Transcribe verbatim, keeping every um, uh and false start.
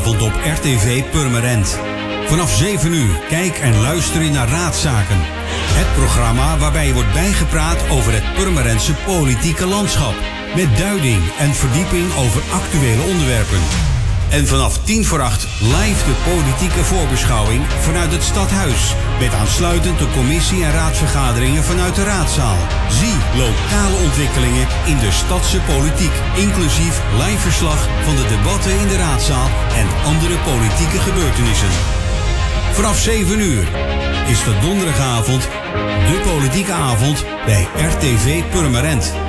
donderdagavond op R T V Purmerend. Vanaf zeven uur kijk en luister je naar Raadzaken. Het programma waarbij je wordt bijgepraat over het Purmerendse politieke landschap. Met duiding en verdieping over actuele onderwerpen. En vanaf tien voor acht live de politieke voorbeschouwing vanuit het stadhuis. Met aansluitend de commissie- en raadsvergaderingen vanuit de raadzaal. Zie lokale ontwikkelingen in de stadse politiek. Inclusief live verslag van de debatten in de raadzaal en andere politieke gebeurtenissen. Vanaf zeven uur is de donderdagavond de politieke avond bij R T V Purmerend.